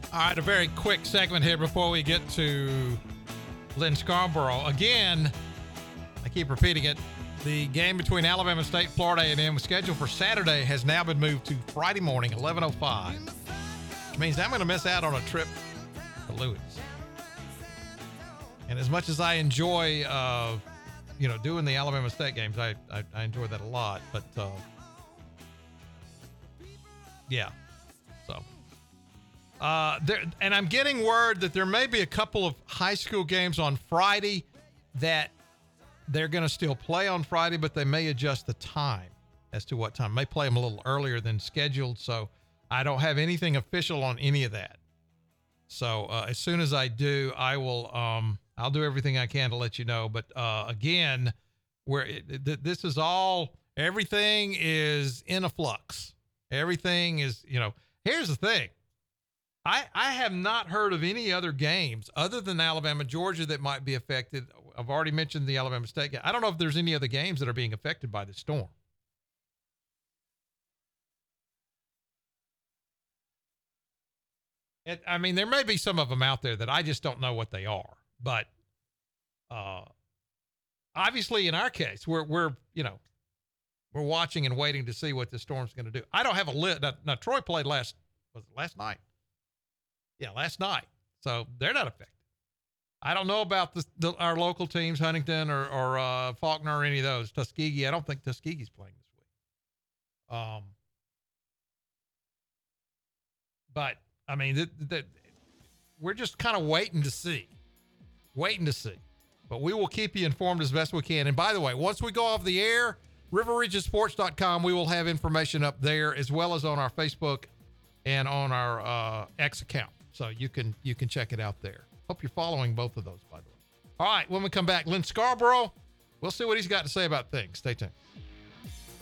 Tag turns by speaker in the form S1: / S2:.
S1: All right, a very quick segment here before we get to Lynn Scarborough. Again, I keep repeating it. The game between Alabama State, Florida A&M, scheduled for Saturday, has now been moved to Friday morning, 11:05. Which means I'm going to miss out on a trip to Lewis. And as much as I enjoy, doing the Alabama State games, I enjoy that a lot. But yeah, so. And I'm getting word that there may be a couple of high school games on Friday that they're going to still play on Friday, but they may adjust the time as to what time. May play them a little earlier than scheduled, so I don't have anything official on any of that. So as soon as I do, I will. I'll do everything I can to let you know. But again, this is all. Everything is in a flux. Everything is. Here's the thing. I have not heard of any other games other than Alabama, Georgia that might be affected. I've already mentioned the Alabama State game. I don't know if there's any other games that are being affected by the storm. There may be some of them out there that I just don't know what they are. But obviously, in our case, we're watching and waiting to see what the storm's going to do. I don't have a list. Now Troy played last night? Yeah, last night. So they're not affected. I don't know about our local teams, Huntington or Faulkner or any of those. Tuskegee, I don't think Tuskegee's playing this week. But we're just kind of waiting to see. But we will keep you informed as best we can. And by the way, once we go off the air, riverregionsports.com, we will have information up there as well as on our Facebook and on our X account. So you can check it out there. Hope you're following both of those, by the way. All right, when we come back, Lynn Scarborough, we'll see what he's got to say about things. Stay tuned.